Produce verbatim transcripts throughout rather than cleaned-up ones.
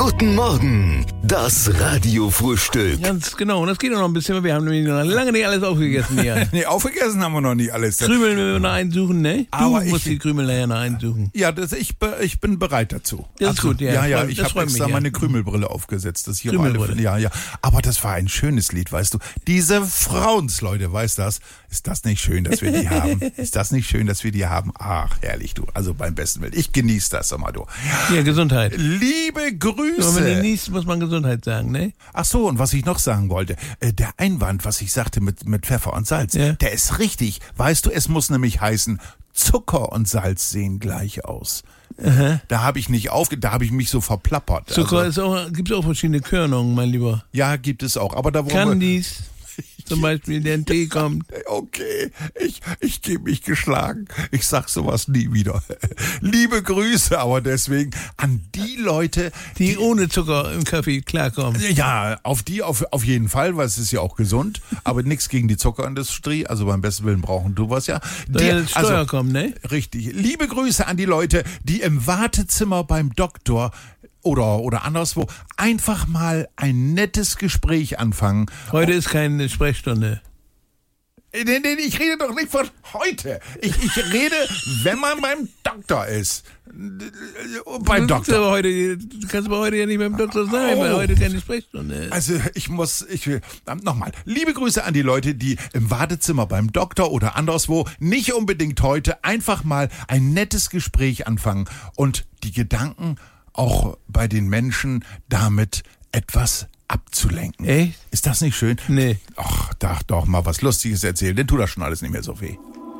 Guten Morgen, das Radiofrühstück. Ganz genau, und das geht auch noch ein bisschen, weil wir haben nämlich noch lange nicht alles aufgegessen hier. Nee, aufgegessen haben wir noch nicht alles. Krümel müssen wir noch einsuchen, ne? Du Aber musst ich- die Krümel nachher noch einsuchen. Ja, das, ich, be- ich bin bereit dazu. Das ist gut, ja. Ja, ja, Das ich freut habe mich, extra ja. meine Krümelbrille aufgesetzt. Das hier auf alle Krümelbrille. Fälle, ja, ja. Aber das war ein schönes Lied, weißt du. Diese Frauensleute, weißt du das? Ist das nicht schön, dass wir die haben? Ist das nicht schön, dass wir die haben? Ach, herrlich, du. Also beim besten Willen. Ich genieße das immer, du. Ja, Gesundheit. Liebe Wenn man Grüße. genießt, muss man Gesundheit sagen, ne? Ach so, und was ich noch sagen wollte, äh, der Einwand, was ich sagte mit, mit Pfeffer und Salz, Ja. der ist richtig. Weißt du, es muss nämlich heißen, Zucker und Salz sehen gleich aus. Da habe ich nicht aufge, da habe ich mich so verplappert. Zucker Also, ist auch, gibt es auch verschiedene Körnungen, mein Lieber. ja, gibt es auch, aber da wollen wir... Candies, zum Beispiel, der ein Tee kommt. Okay, ich, ich gebe mich geschlagen. Ich sag sowas nie wieder. Liebe Grüße aber deswegen an die Leute, Die ohne Zucker im Kaffee klarkommen. ja, auf die auf, auf jeden Fall, weil es ist ja auch gesund, aber nichts gegen die Zuckerindustrie, also beim besten Willen brauchen du was ja. Soll ja das Steuer kommen, ne? Richtig. Liebe Grüße an die Leute, die im Wartezimmer beim Doktor oder, oder anderswo einfach mal ein nettes Gespräch anfangen. Heute ist keine Sprechstunde. Nee, nee, ich rede doch nicht von heute. Ich, ich rede, wenn man beim Doktor ist. Beim Du, sitzt aber Doktor. heute, du kannst aber heute ja nicht beim Doktor sein, Oh. weil heute keine Sprechstunde ist. Also ich muss, ich will, nochmal, liebe Grüße an die Leute, die im Wartezimmer beim Doktor oder anderswo, nicht unbedingt heute, einfach mal ein nettes Gespräch anfangen und die Gedanken auch bei den Menschen damit etwas abzulenken. Echt? Ist das nicht schön? Nee. Ach, doch, doch, mal was Lustiges erzählen, denn tut das schon alles nicht mehr so weh.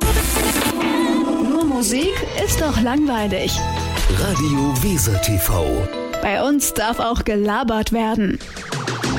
Nur Musik ist doch langweilig. Radio Weser T V. Bei uns darf auch gelabert werden.